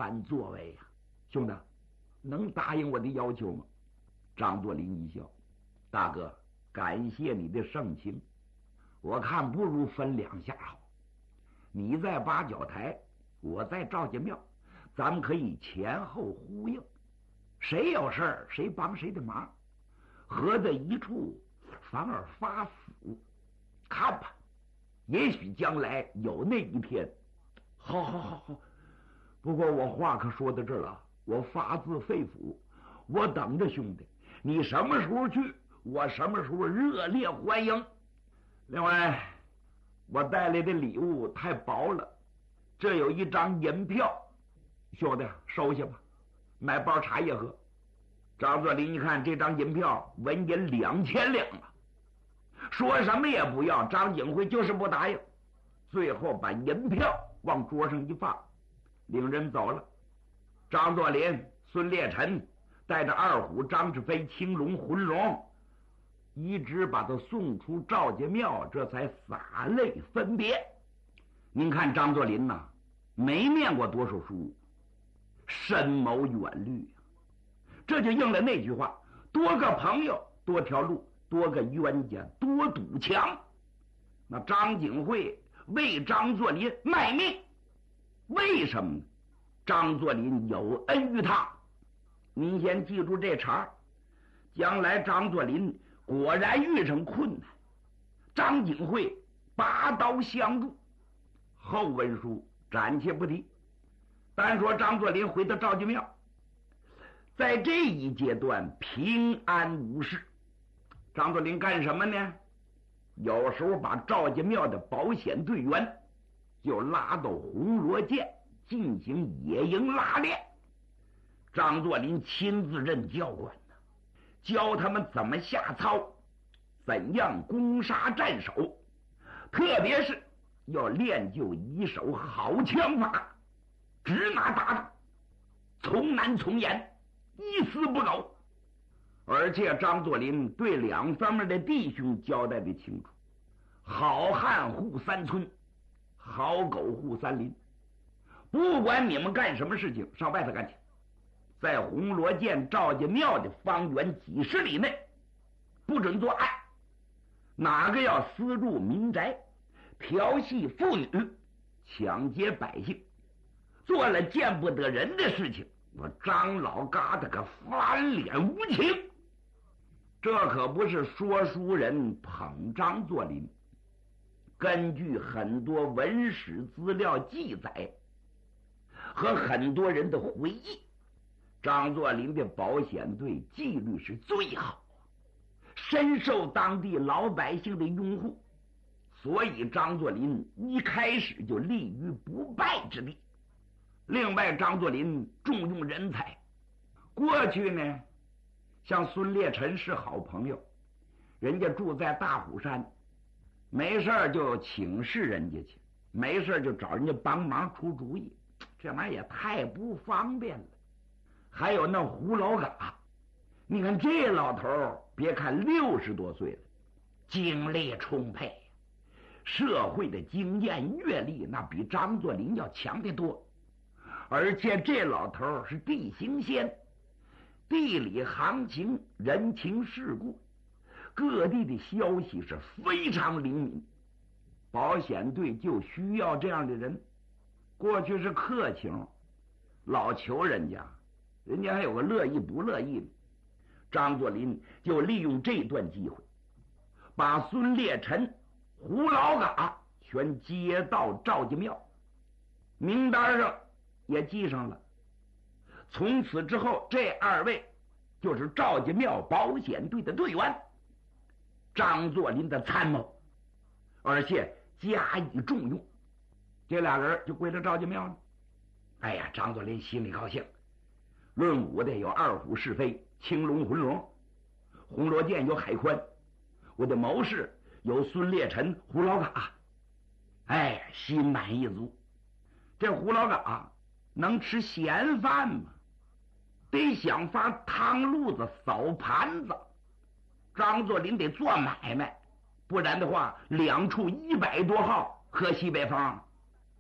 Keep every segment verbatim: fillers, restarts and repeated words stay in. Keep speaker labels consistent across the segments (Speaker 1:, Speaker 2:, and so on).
Speaker 1: 番作为呀、啊。兄弟，能答应我的要求吗？张作霖一笑，大哥，感谢你的盛情，我看不如分两下好。你在八角台，我在赵家庙，咱们可以前后呼应，谁有事儿谁帮谁的忙，合在一处反而发福。看吧，也许将来有那一天。好好好好，不过我话可说到这儿了，我发自肺腑，我等着兄弟，你什么时候去，我什么时候热烈欢迎。另外，我带来的礼物太薄了，这有一张银票，兄弟收下吧，买包茶叶喝。张作霖一看这张银票，纹银两千两啊，说什么也不要。张景辉就是不答应，最后把银票往桌上一放，领人走了。张作霖、孙烈臣带着二虎、张志飞、青龙、浑龙，一直把他送出赵家庙，这才洒泪分别。您看张作霖呐，没念过多少书，深谋远虑，这就应了那句话：多个朋友多条路，多个冤家多堵墙。那张景惠为张作霖卖命，为什么呢？张作霖有恩于他。您先记住这茬，将来张作霖果然遇上困难，张景惠拔刀相助。后文书暂且不提，单说张作霖回到赵家庙，在这一阶段平安无事。张作霖干什么呢？有时候把赵家庙的保险队员就拉到红罗涧进行野营拉练，张作霖亲自任教官呢，教他们怎么下操，怎样攻杀战守，特别是要练就一手好枪法，直拿打打，从难从严，一丝不苟。而且张作霖对两方面的弟兄交代的清楚：好汉护三村，好狗护三林。不管你们干什么事情，上外头干去，在红罗涧赵家庙的方圆几十里内不准作案。哪个要私入民宅，调戏妇女，抢劫百姓，做了见不得人的事情，我张老疙瘩可翻脸无情。这可不是说书人捧张作霖，根据很多文史资料记载和很多人的回忆，张作霖的保险队纪律是最好，深受当地老百姓的拥护，所以张作霖一开始就立于不败之地。另外，张作霖重用人才，过去呢，像孙烈臣是好朋友，人家住在大虎山，没事就请示人家去，没事就找人家帮忙出主意，这玩意也太不方便了。还有那胡老嘎，你看这老头别看六十多岁了，精力充沛，社会的经验阅历那比张作霖要强得多。而且这老头是地形仙，地理行情、人情世故、各地的消息是非常灵敏，保险队就需要这样的人。过去是客情，老求人家，人家还有个乐意不乐意的。张作霖就利用这段机会，把孙烈臣、胡老嘎全接到赵家庙，名单上也记上了。从此之后，这二位就是赵家庙保险队的队员，张作霖的参谋，而且加以重用，这俩人就归了赵家庙了。哎呀，张作霖心里高兴。论武的有二虎是非、青龙浑龙，红罗涧有海宽，我的谋士有孙烈臣、胡老嘎，哎，心满意足。这胡老嘎能吃闲饭吗？得想法趟路子、扫盘子。张作霖得做买卖，不然的话，两处一百多号喝西北风，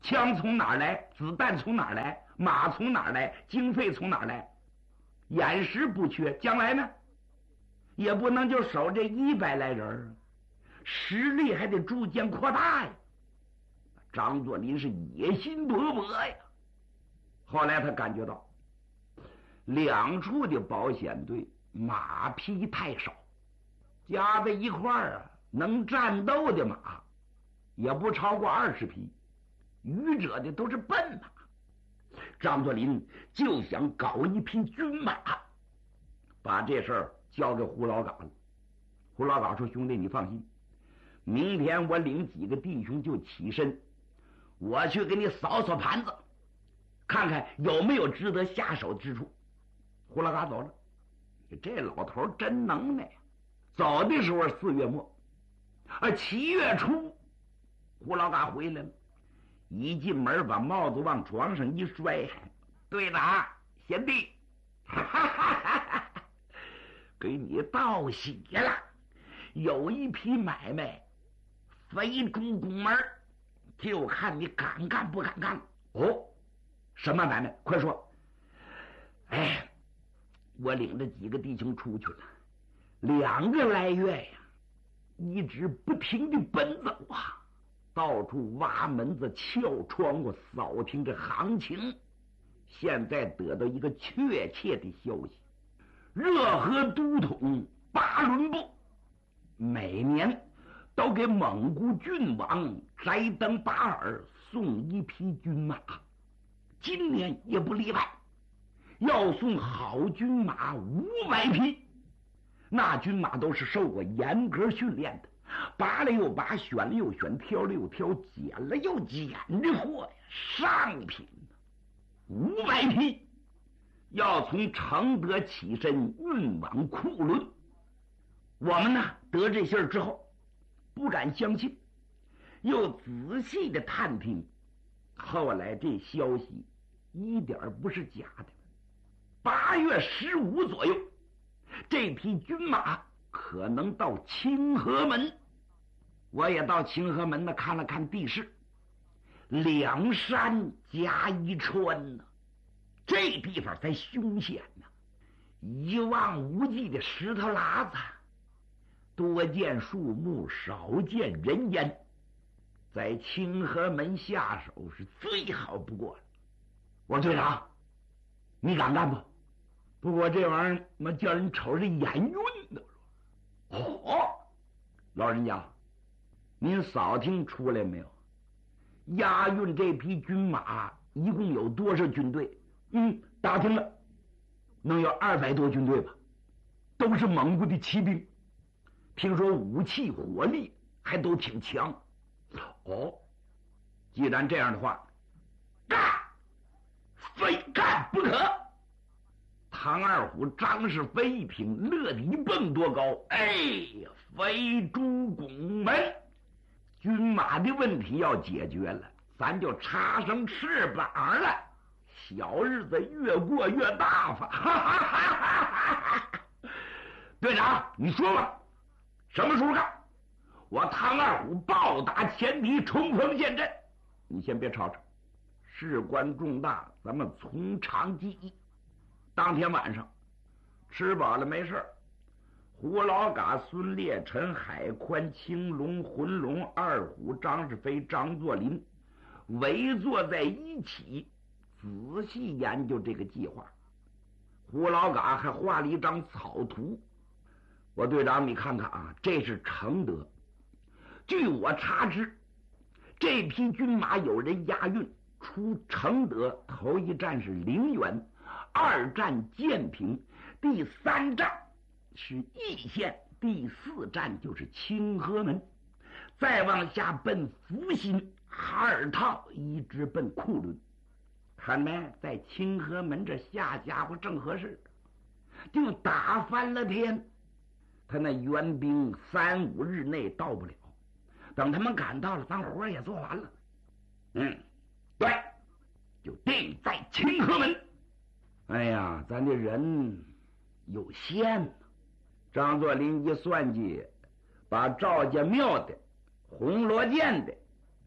Speaker 1: 枪从哪儿来？子弹从哪儿来？马从哪儿来？经费从哪儿来？眼识不缺，将来呢，也不能就守这一百来人，实力还得逐渐扩大呀。张作霖是野心勃勃呀。后来他感觉到两处的保险队马匹太少，加在一块儿啊，能战斗的马也不超过二十匹，余者的都是笨马。张作霖就想搞一匹军马，把这事儿交给胡老嘎了。胡老嘎说：“兄弟，你放心，明天我领几个弟兄就起身，我去给你扫扫盘子，看看有没有值得下手之处。”胡老嘎走了。这老头真能耐。走的时候四月末，啊，七月初，胡老嘎回来了。一进门，把帽子往床上一摔：“队长，贤弟，哈哈哈哈，给你道喜了！有一批买卖非出宫门，就看你敢干不敢干。”“哦，什么买卖？快说！”“哎，我领着几个弟兄出去了，两个来月呀，一直不停地奔走啊。到处挖门子、撬窗户，扫听着行情。现在得到一个确切的消息：热河都统巴伦部每年都给蒙古郡王斋登巴尔送一匹军马，今年也不例外，要送好军马五百匹。那军马都是受过严格训练的，拔了又拔，选了又选，挑了又挑，捡了又捡的货呀，上品五百匹，要从承德起身运往库伦。我们呢得这信儿之后，不敢相信，又仔细的探听，后来这消息一点不是假的。八月十五左右，这匹军马可能到清河门。我也到清河门呢看了看地势，两山夹一川呢，这地方才凶险呢，一望无际的石头喇子，多见树木，少见人烟，在清河门下手是最好不过了。我说：“队长，你敢干不？不过这玩意儿妈叫人瞅着眼晕的。”哦，老人家，您扫听出来没有？押运这匹军马一共有多少军队？嗯，打听了，能有二百多军队吧，都是蒙古的骑兵，听说武器火力还都挺强。哦，既然这样的话，干，非干不可。唐二虎、张世飞一听，乐得一蹦多高。哎呀，飞猪拱门，军马的问题要解决了，咱就插上翅膀了，小日子越过越大发。哈哈哈哈哈！队长，你说吧，什么时候干？我唐二虎暴打前敌，冲锋陷阵。你先别吵吵，事关重大，咱们从长计议。当天晚上吃饱了没事，胡老嘎、孙烈臣、海宽、青龙、浑龙、二虎、张世飞、张作霖围坐在一起，仔细研究这个计划。胡老嘎还画了一张草图。我队长，你看看啊，这是承德。据我查知，这批军马有人押运出承德，头一站是陵园，二站建平，第三站是义县，第四站就是清河门，再往下奔福新、哈尔套，一直奔库伦。看没，在清河门这下家伙正合适，就打翻了天。他那援兵三五日内到不了，等他们赶到了，咱活也做完了。嗯，对，就定在清河门。哎呀，咱这人有限呢。张作霖一算计，把赵家庙的、红罗涧的、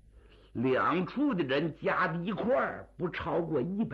Speaker 1: 两处的人加在一块儿不超过一百